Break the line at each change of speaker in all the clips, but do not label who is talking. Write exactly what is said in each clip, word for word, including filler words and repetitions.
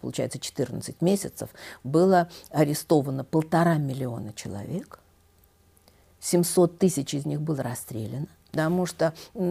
получается четырнадцать месяцев, было арестовано полтора миллиона человек, семьсот тысяч из них было расстреляно, потому что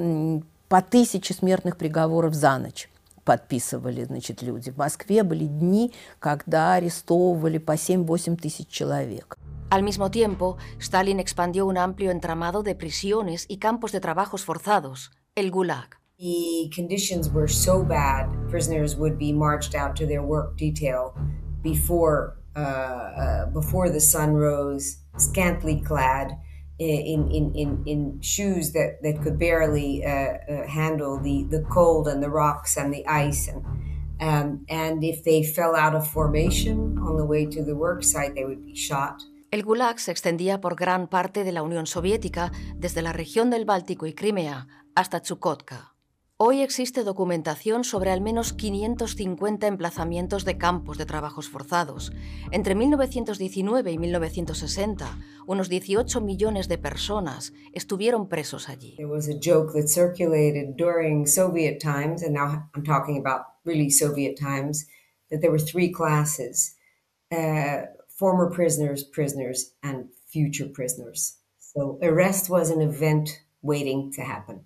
по тысяче смертных приговоров за ночь подписывали, значит, люди. В Москве были дни, когда арестовывали по семь-восемь тысяч человек.
Al mismo tiempo, Stalin expandió un amplio entramado de prisiones y campos de trabajos forzados, el Gulag.
The conditions were so bad, prisoners would be marched out to their work detail before, uh, uh, before the sun rose, scantily clad, in, in, in, in shoes that, that could barely uh, uh, handle the, the cold and the rocks and the ice. And, um, and if they fell out of formation on the way to the work site, they would be shot.
El Gulag se extendía por gran parte de la Unión Soviética, desde la región del Báltico y Crimea hasta Chukotka. Hoy existe documentación sobre al menos quinientos cincuenta emplazamientos de campos de trabajos forzados. Entre mil novecientos diecinueve y mil novecientos sesenta, unos dieciocho millones de personas estuvieron presos allí.
There was a joke that circulated during Soviet times, and now I'm talking about really Soviet times, that there were three classes. Uh, former prisoners, prisoners, and future prisoners. So arrest was an event waiting to happen.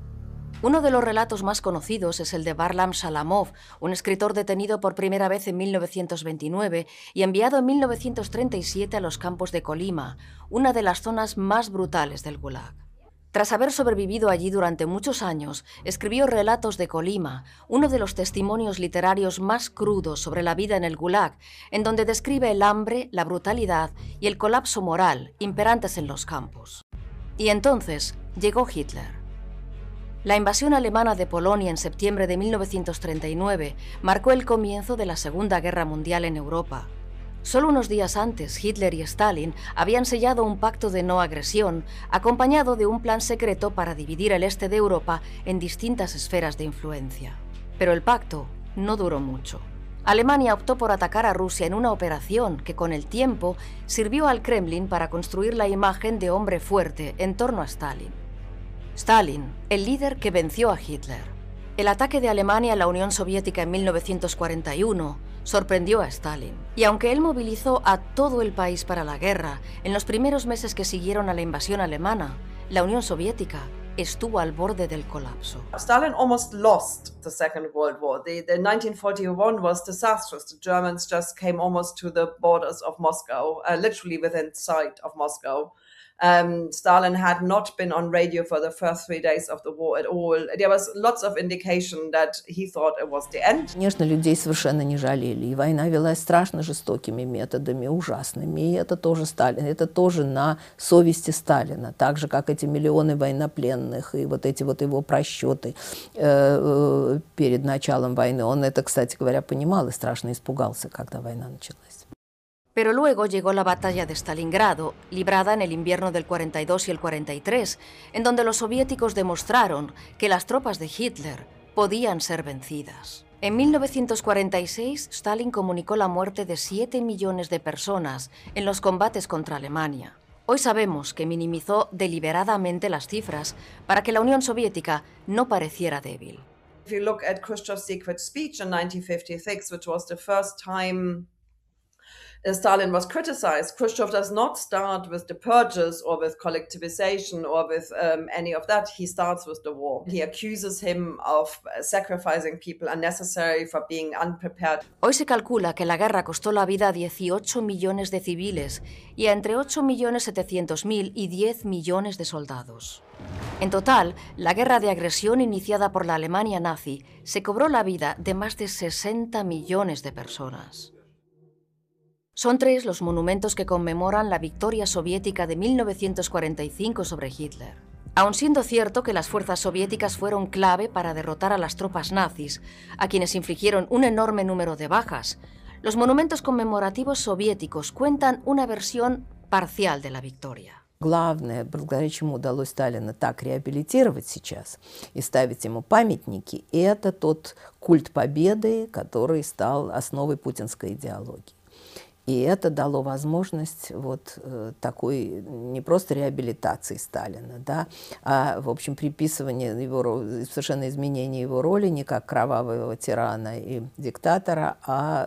Uno de los relatos más conocidos es el de Varlam Shalamov, un escritor detenido por primera vez en mil novecientos veintinueve y enviado en mil novecientos treinta y siete a los campos de Colima, una de las zonas más brutales del Gulag. Tras haber sobrevivido allí durante muchos años, escribió Relatos de Colima, uno de los testimonios literarios más crudos sobre la vida en el Gulag, en donde describe el hambre, la brutalidad y el colapso moral imperantes en los campos. Y entonces llegó Hitler. La invasión alemana de Polonia en septiembre de mil novecientos treinta y nueve marcó el comienzo de la Segunda Guerra Mundial en Europa. Solo unos días antes, Hitler y Stalin habían sellado un pacto de no agresión, acompañado de un plan secreto para dividir el este de Europa en distintas esferas de influencia. Pero el pacto no duró mucho. Alemania optó por atacar a Rusia en una operación que, con el tiempo, sirvió al Kremlin para construir la imagen de hombre fuerte en torno a Stalin. Stalin, el líder que venció a Hitler. El ataque de Alemania a la Unión Soviética en mil novecientos cuarenta y uno sorprendió a Stalin. Y aunque él movilizó a todo el país para la guerra, en los primeros meses que siguieron a la invasión alemana, la Unión Soviética estuvo al borde del colapso.
Stalin almost lost the Second World War. The, the nineteen forty-one was disastrous. The Germans just came almost to the borders of Moscow, uh, literally within sight of Moscow. Um, Stalin had not been on radio for the first three days of the war at all. There was lots of indication that he thought it was the end.
Конечно, людей совершенно не жалели, и война велась страшно жестокими методами, ужасными, и это тоже Сталин, это тоже на совести Сталина, так же, как эти миллионы военнопленных и вот эти вот его просчеты э, э, перед началом войны. Он это, кстати говоря, понимал и страшно испугался, когда война началась.
Pero luego llegó la batalla de Stalingrado, librada en el invierno del cuarenta y dos y el cuarenta y tres, en donde los soviéticos demostraron que las tropas de Hitler podían ser vencidas. En mil novecientos cuarenta y seis, Stalin comunicó la muerte de siete millones de personas en los combates contra Alemania. Hoy sabemos que minimizó deliberadamente las cifras para que la Unión Soviética no pareciera débil.
If you look at Khrushchev's secret speech in nineteen fifty-six, which was the first time Stalin was criticized, Khrushchev does not start with the purges or with collectivization or with um, any of that. He starts with the war. He accuses him of sacrificing people unnecessarily, for being unprepared.
Hoy se calcula que la guerra costó la vida a dieciocho millones de civiles y a entre ocho millones setecientos mil y diez millones de soldados. En total, la guerra de agresión iniciada por la Alemania nazi se cobró la vida de más de sesenta millones de personas. Son tres los monumentos que conmemoran la victoria soviética de mil novecientos cuarenta y cinco sobre Hitler. Aun siendo cierto que las fuerzas soviéticas fueron clave para derrotar a las tropas nazis, a quienes infligieron un enorme número de bajas, los monumentos conmemorativos soviéticos cuentan una versión parcial de la victoria.
Главное, благодаря чему удалось Сталина так реабилитировать сейчас и ставить ему памятники, это тот культ победы, который стал основой путинской идеологии. И это дало возможность вот э, такой не просто реабилитации Сталина, да, а, в общем, приписывания его, совершенно изменения его роли не как кровавого тирана и диктатора, а